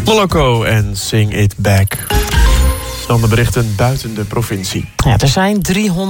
Moloko en Sing It Back. Dan de berichten buiten de provincie. Ja, er zijn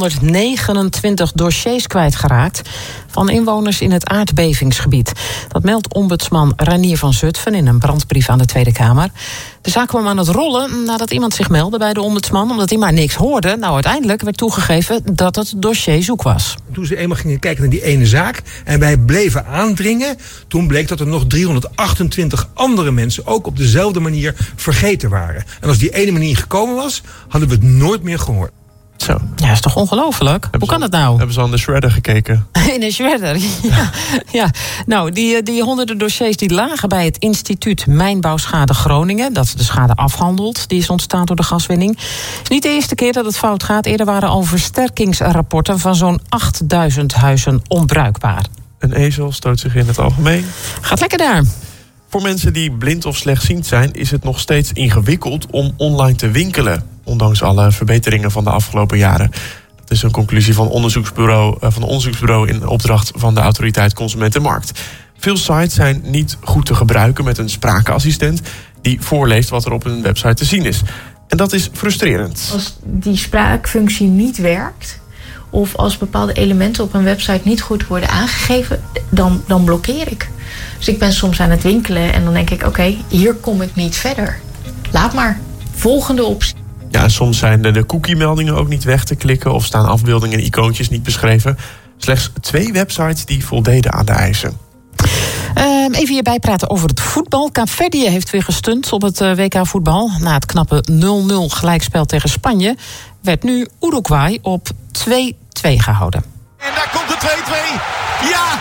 329 dossiers kwijtgeraakt van inwoners in het aardbevingsgebied. Dat meldt ombudsman Ranier van Zutphen in een brandbrief aan de Tweede Kamer. De zaak kwam aan het rollen nadat iemand zich meldde bij de ombudsman, omdat hij maar niks hoorde. Nou, uiteindelijk werd toegegeven dat het dossier zoek was. Toen ze eenmaal gingen kijken naar die ene zaak en wij bleven aandringen, toen bleek dat er nog 328 andere mensen ook op dezelfde manier vergeten waren. En als die ene manier gekomen was, hadden we het nooit meer gehoord. Zo. Ja, is toch ongelooflijk? Hoe kan dat nou? Hebben ze aan de shredder gekeken? In de shredder, ja. Nou, die honderden dossiers die lagen bij het instituut Mijnbouwschade Groningen, dat de schade afhandelt, die is ontstaan door de gaswinning. Het is niet de eerste keer dat het fout gaat. Eerder waren al versterkingsrapporten van zo'n 8000 huizen onbruikbaar. Een ezel stoot zich in het algemeen. Gaat lekker daar. Voor mensen die blind of slechtziend zijn, is het nog steeds ingewikkeld om online te winkelen, ondanks alle verbeteringen van de afgelopen jaren. Dat is een conclusie van een onderzoeksbureau in opdracht van de Autoriteit Consument en Markt. Veel sites zijn niet goed te gebruiken met een spraakassistent die voorleest wat er op een website te zien is. En dat is frustrerend. Als die spraakfunctie niet werkt, of als bepaalde elementen op een website niet goed worden aangegeven, dan blokkeer ik. Dus ik ben soms aan het winkelen en dan denk ik, oké, hier kom ik niet verder. Laat maar. Volgende optie. Ja, soms zijn de cookie-meldingen ook niet weg te klikken of staan afbeeldingen en icoontjes niet beschreven. Slechts 2 websites die voldeden aan de eisen. Even hierbij praten over het voetbal. Kaapverdië heeft weer gestunt op het WK voetbal. Na het knappe 0-0 gelijkspel tegen Spanje werd nu Uruguay op 2-2 gehouden. En daar komt de 2-2. Ja!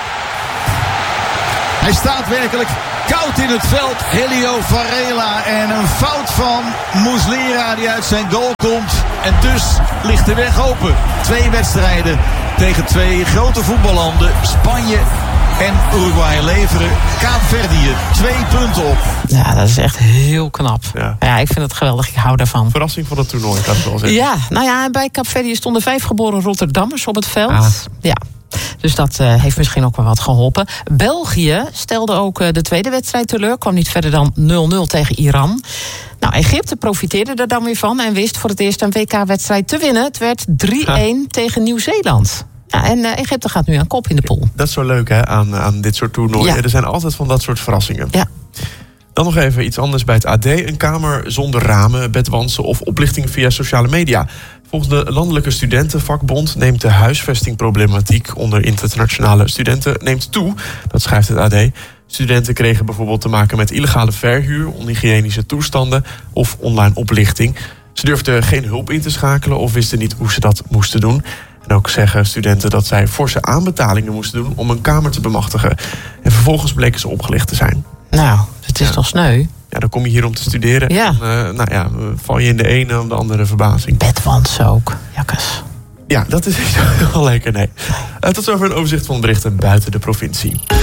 Hij staat werkelijk koud in het veld. Helio Varela en een fout van Muslera die uit zijn goal komt. En dus ligt de weg open. 2 wedstrijden tegen 2 grote voetballanden. Spanje en Uruguay leveren Kaapverdië 2 punten op. Ja, dat is echt heel knap. Ja, ik vind het geweldig. Ik hou daarvan. Verrassing van het toernooi, kan ik wel zeggen. Ja, nou ja, bij Kaapverdië stonden 5 geboren Rotterdammers op het veld. Ja. Dus dat heeft misschien ook wel wat geholpen. België stelde ook de tweede wedstrijd teleur. Kwam niet verder dan 0-0 tegen Iran. Nou, Egypte profiteerde er dan weer van en wist voor het eerst een WK-wedstrijd te winnen. Het werd 3-1 tegen Nieuw-Zeeland. Ja, en Egypte gaat nu aan kop in de pool. Dat is zo leuk hè, aan dit soort toernooien. Ja. Er zijn altijd van dat soort verrassingen. Ja. Dan nog even iets anders bij het AD. Een kamer zonder ramen, bedwansen of oplichting via sociale media. Volgens de Landelijke Studentenvakbond neemt de huisvestingproblematiek onder internationale studenten neemt toe. Dat schrijft het AD. Studenten kregen bijvoorbeeld te maken met illegale verhuur, onhygiënische toestanden of online oplichting. Ze durfden geen hulp in te schakelen of wisten niet hoe ze dat moesten doen. En ook zeggen studenten dat zij forse aanbetalingen moesten doen om een kamer te bemachtigen. En vervolgens bleken ze opgelicht te zijn. Nou, het is toch sneu? Ja, dan kom je hier om te studeren. Ja. En val je in de ene of de andere verbazing. Bedwansen ook, jakkes. Ja, dat is niet wel lekker, nee. Tot zover een overzicht van de berichten buiten de provincie.